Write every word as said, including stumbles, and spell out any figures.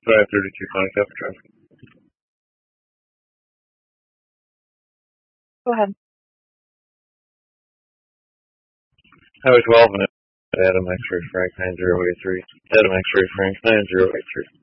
five thirty-two Connie Cup traffic. Go ahead. Highway twelve and Adam X-ray Frank nine zero eight three. Adam X-ray Frank nine zero eight three.